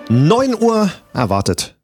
9 Uhr, wartet.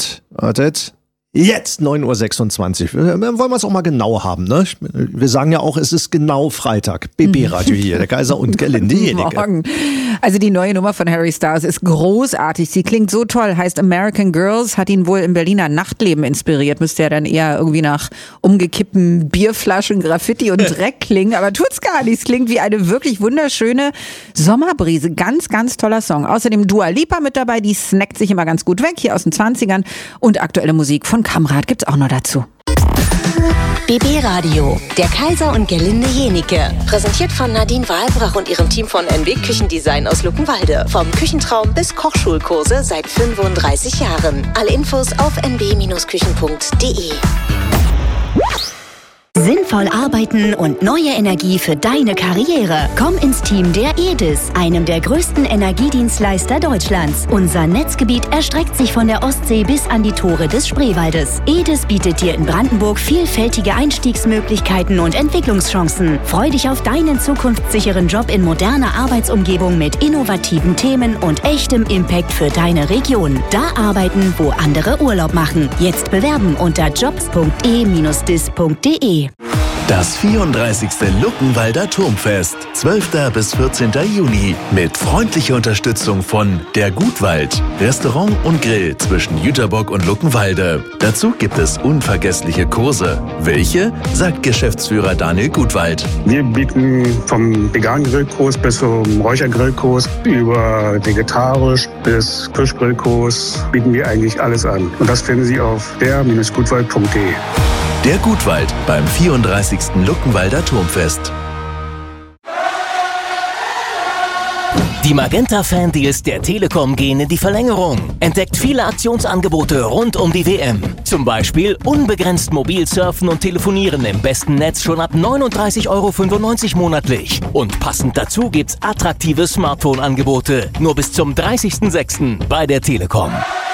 Jetzt 9.26 Uhr. Wollen wir es auch mal genau haben, ne? Wir sagen ja auch, es ist genau Freitag. BB-Radio hier, der Kaiser und Gerlinde Jenike. Morgen. Also die neue Nummer von Harry Styles ist großartig. Sie klingt so toll, heißt American Girls, hat ihn wohl im Berliner Nachtleben inspiriert. Müsste ja dann eher irgendwie nach umgekippten Bierflaschen, Graffiti und Dreck klingen. Aber tut's gar nicht. Es klingt wie eine wirklich wunderschöne Sommerbrise. Ganz, ganz toller Song. Außerdem Dua Lipa mit dabei, die snackt sich immer ganz gut weg, hier aus den 20ern. Und aktuelle Musik von Kamrat gibt's auch noch dazu. BB Radio, der Kaiser und Gerlinde Jenike. Präsentiert von Nadine Wahlbrach und ihrem Team von NW Küchendesign aus Luckenwalde. Vom Küchentraum bis Kochschulkurse seit 35 Jahren. Alle Infos auf nb-küchen.de. Sinnvoll arbeiten und neue Energie für deine Karriere. Komm ins Team der EDIS, einem der größten Energiedienstleister Deutschlands. Unser Netzgebiet erstreckt sich von der Ostsee bis an die Tore des Spreewaldes. EDIS bietet dir in Brandenburg vielfältige Einstiegsmöglichkeiten und Entwicklungschancen. Freu dich auf deinen zukunftssicheren Job in moderner Arbeitsumgebung mit innovativen Themen und echtem Impact für deine Region. Da arbeiten, wo andere Urlaub machen. Jetzt bewerben unter jobs.e-dis.de. Das 34. Luckenwalder Turmfest, 12. bis 14. Juni, mit freundlicher Unterstützung von Der Gutwald, Restaurant und Grill zwischen Jüterbock und Luckenwalde. Dazu gibt es unvergessliche Kurse. Welche? Sagt Geschäftsführer Daniel Gutwald. Wir bieten vom veganen Grillkurs bis zum Räuchergrillkurs über vegetarisch bis Fischgrillkurs bieten wir eigentlich alles an. Und das finden Sie auf der-gutwald.de. Der Gutwald beim 34. Luckenwalder Turmfest. Die Magenta-Fan-Deals der Telekom gehen in die Verlängerung. Entdeckt viele Aktionsangebote rund um die WM. Zum Beispiel unbegrenzt mobil surfen und telefonieren im besten Netz schon ab 39,95 € monatlich. Und passend dazu gibt's attraktive Smartphone-Angebote. Nur bis zum 30.06. bei der Telekom.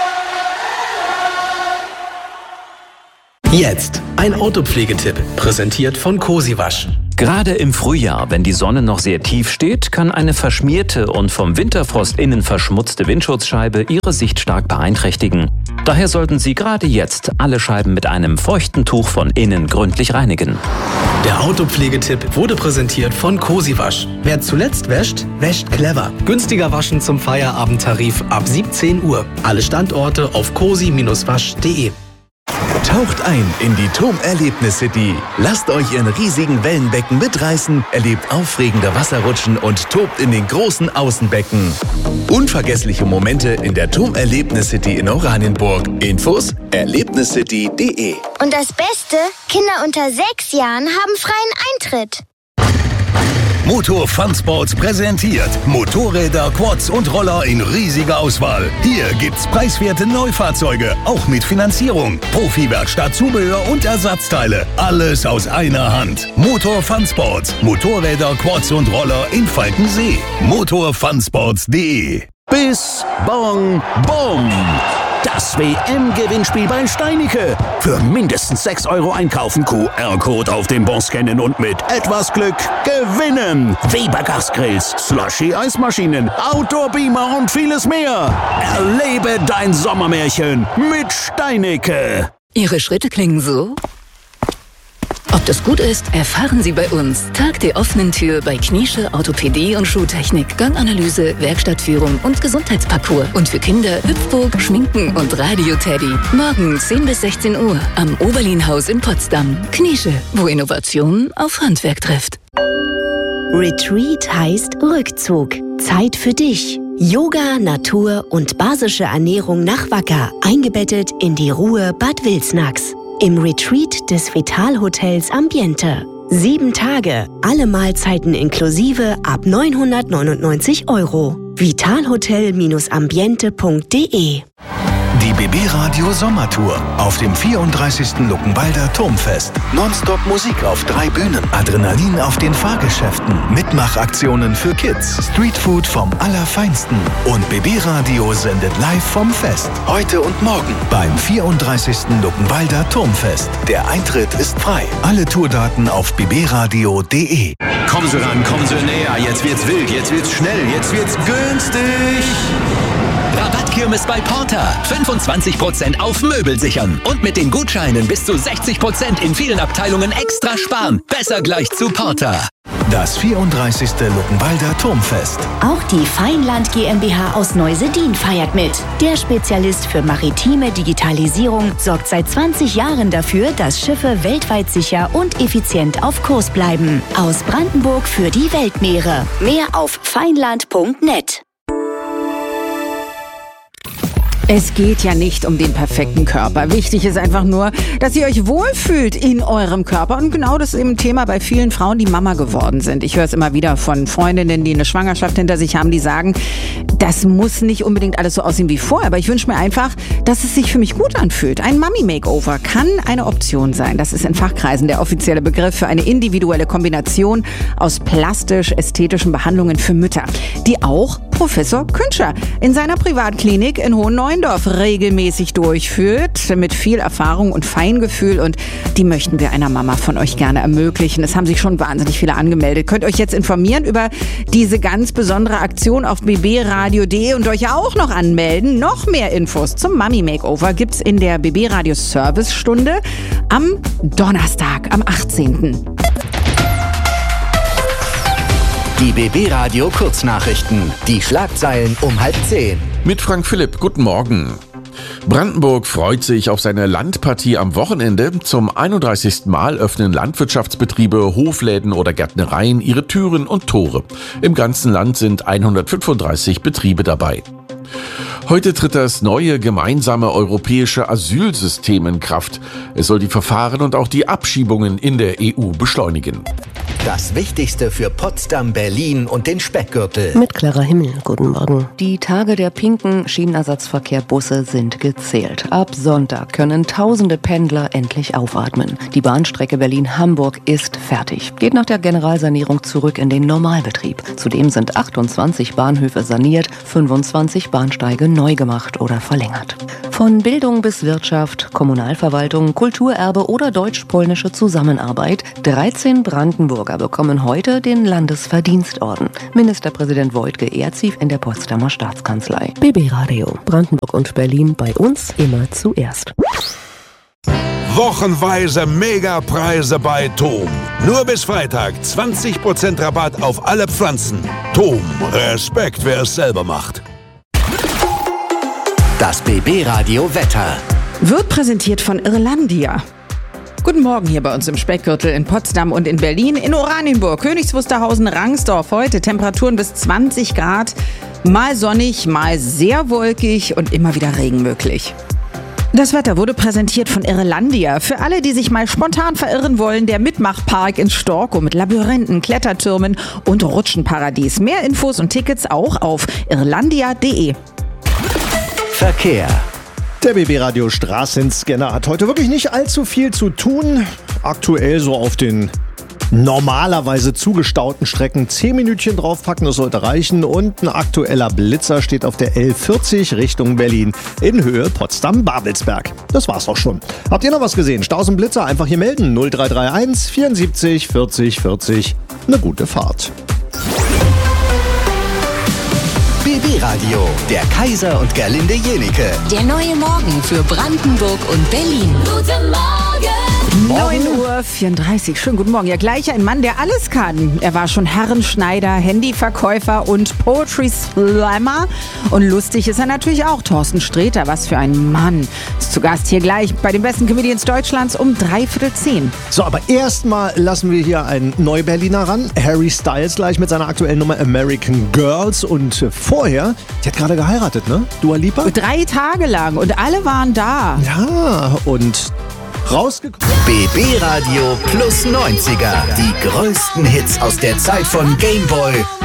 Jetzt ein Autopflegetipp, präsentiert von Cosiwasch. Gerade im Frühjahr, wenn die Sonne noch sehr tief steht, kann eine verschmierte und vom Winterfrost innen verschmutzte Windschutzscheibe Ihre Sicht stark beeinträchtigen. Daher sollten Sie gerade jetzt alle Scheiben mit einem feuchten Tuch von innen gründlich reinigen. Der Autopflegetipp wurde präsentiert von Cosiwasch. Wer zuletzt wäscht, wäscht clever. Günstiger waschen zum Feierabendtarif ab 17 Uhr. Alle Standorte auf cosi-wasch.de. Taucht ein in die Turm-Erlebnis-City. Lasst euch in riesigen Wellenbecken mitreißen, erlebt aufregende Wasserrutschen und tobt in den großen Außenbecken. Unvergessliche Momente in der Turm-Erlebnis-City in Oranienburg. Infos erlebniscity.de. Und das Beste, Kinder unter 6 Jahren haben freien Eintritt. Motor Fun Sports präsentiert Motorräder, Quads und Roller in riesiger Auswahl. Hier gibt's preiswerte Neufahrzeuge, auch mit Finanzierung. Profi-Werkstatt, Zubehör und Ersatzteile. Alles aus einer Hand. Motor Fun Sports. Motorräder, Quads und Roller in Falkensee. motorfunsports.de. Bis Bong Bom! Das WM-Gewinnspiel bei Steinicke. Für mindestens 6 € einkaufen, QR-Code auf dem Bon scannen und mit etwas Glück gewinnen. Weber Gasgrills, Slushy-Eismaschinen, Outdoor-Beamer und vieles mehr. Erlebe dein Sommermärchen mit Steinicke. Ihre Schritte klingen so? Ob das gut ist, erfahren Sie bei uns. Tag der offenen Tür bei Kniesche Orthopädie und Schuhtechnik, Ganganalyse, Werkstattführung und Gesundheitsparcours. Und für Kinder Hüpfburg, Schminken und Radio-Teddy. Morgen 10 bis 16 Uhr am Oberlin-Haus in Potsdam. Kniesche, wo Innovation auf Handwerk trifft. Retreat heißt Rückzug. Zeit für dich. Yoga, Natur und basische Ernährung nach Wacker. Eingebettet in die Ruhe Bad Wilsnax. Im Retreat des Vitalhotels Ambiente. 7 Tage, alle Mahlzeiten inklusive ab 999 €. vitalhotel-ambiente.de. Die BB Radio Sommertour auf dem 34. Luckenwalder Turmfest. Nonstop Musik auf 3 Bühnen, Adrenalin auf den Fahrgeschäften, Mitmachaktionen für Kids, Streetfood vom Allerfeinsten und BB Radio sendet live vom Fest. Heute und morgen beim 34. Luckenwalder Turmfest. Der Eintritt ist frei. Alle Tourdaten auf bbradio.de. Kommen Sie ran, kommen Sie näher. Jetzt wird's wild, jetzt wird's schnell, jetzt wird's günstig. Rabattkiosk Kirmes bei Porter. 25% auf Möbel sichern. Und mit den Gutscheinen bis zu 60% in vielen Abteilungen extra sparen. Besser gleich zu Porter. Das 34. Luckenwalder Turmfest. Auch die Feinland GmbH aus Neusedin feiert mit. Der Spezialist für maritime Digitalisierung sorgt seit 20 Jahren dafür, dass Schiffe weltweit sicher und effizient auf Kurs bleiben. Aus Brandenburg für die Weltmeere. Mehr auf feinland.net. Es geht ja nicht um den perfekten Körper. Wichtig ist einfach nur, dass ihr euch wohlfühlt in eurem Körper. Und genau das ist eben ein Thema bei vielen Frauen, die Mama geworden sind. Ich höre es immer wieder von Freundinnen, die eine Schwangerschaft hinter sich haben, die sagen, das muss nicht unbedingt alles so aussehen wie vorher, aber ich wünsche mir einfach, dass es sich für mich gut anfühlt. Ein Mummy-Makeover kann eine Option sein. Das ist in Fachkreisen der offizielle Begriff für eine individuelle Kombination aus plastisch-ästhetischen Behandlungen für Mütter, die auch Professor Künscher in seiner Privatklinik in Hohenneuendorf regelmäßig durchführt, mit viel Erfahrung und Feingefühl, und die möchten wir einer Mama von euch gerne ermöglichen. Es haben sich schon wahnsinnig viele angemeldet. Könnt euch jetzt informieren über diese ganz besondere Aktion auf bbradio.de und euch auch noch anmelden. Noch mehr Infos zum Mummy Makeover gibt's in der BB Radio Service-Stunde am Donnerstag, am 18. Die BB Radio Kurznachrichten. Die Schlagzeilen um 9:30. Mit Frank Philipp, guten Morgen. Brandenburg freut sich auf seine Landpartie am Wochenende. Zum 31. Mal öffnen Landwirtschaftsbetriebe, Hofläden oder Gärtnereien ihre Türen und Tore. Im ganzen Land sind 135 Betriebe dabei. Heute tritt das neue gemeinsame europäische Asylsystem in Kraft. Es soll die Verfahren und auch die Abschiebungen in der EU beschleunigen. Das Wichtigste für Potsdam, Berlin und den Speckgürtel. Mit Clara Himmel, guten Morgen. Die Tage der pinken Schienenersatzverkehrbusse sind gezählt. Ab Sonntag können tausende Pendler endlich aufatmen. Die Bahnstrecke Berlin-Hamburg ist fertig. Geht nach der Generalsanierung zurück in den Normalbetrieb. Zudem sind 28 Bahnhöfe saniert, 25 Bahnsteige neu gemacht oder verlängert. Von Bildung bis Wirtschaft, Kommunalverwaltung, Kulturerbe oder deutsch-polnische Zusammenarbeit. 13 Brandenburger bekommen heute den Landesverdienstorden. Ministerpräsident Woidke ehrt sie in der Potsdamer Staatskanzlei. BB Radio, Brandenburg und Berlin, bei uns immer zuerst. Wochenweise Megapreise bei TOM. Nur bis Freitag 20% Rabatt auf alle Pflanzen. TOM, Respekt, wer es selber macht. Das BB Radio Wetter. Wird präsentiert von Irlandia. Guten Morgen hier bei uns im Speckgürtel in Potsdam und in Berlin, in Oranienburg, Königs Wusterhausen, Rangsdorf. Heute Temperaturen bis 20 Grad, mal sonnig, mal sehr wolkig und immer wieder Regen möglich. Das Wetter wurde präsentiert von Irlandia. Für alle, die sich mal spontan verirren wollen, der Mitmachpark in Storkow mit Labyrinthen, Klettertürmen und Rutschenparadies. Mehr Infos und Tickets auch auf irlandia.de. Verkehr. Der BB Radio Straßenscanner hat heute wirklich nicht allzu viel zu tun. Aktuell so auf den normalerweise zugestauten Strecken 10 Minütchen draufpacken, das sollte reichen. Und ein aktueller Blitzer steht auf der L40 Richtung Berlin in Höhe Potsdam-Babelsberg. Das war's auch schon. Habt ihr noch was gesehen? Staus und Blitzer einfach hier melden. 0331 74 40 40. Eine gute Fahrt. BB Radio, der Kaiser und Gerlinde Jenike. Der neue Morgen für Brandenburg und Berlin. Guten Morgen! 9:34 Uhr. Schönen guten Morgen. Ja, gleich ein Mann, der alles kann. Er war schon Herrenschneider, Handyverkäufer und Poetry Slammer. Und lustig ist er natürlich auch. Thorsten Sträter, was für ein Mann. Ist zu Gast hier gleich bei den besten Comedians Deutschlands um 9:45. So, aber erstmal lassen wir hier einen Neuberliner ran. Harry Styles gleich mit seiner aktuellen Nummer American Girls. Und vorher, die hat gerade geheiratet, ne? Dua Lipa? 3 Tage lang und alle waren da. Ja, und rausgekommen. BB Radio plus 90er. Die größten Hits aus der Zeit von Game Boy